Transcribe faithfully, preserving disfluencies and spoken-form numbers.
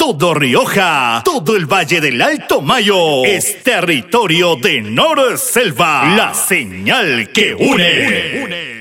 todo Rioja, todo el Valle del Alto Mayo es territorio de Nor Selva, la señal que une.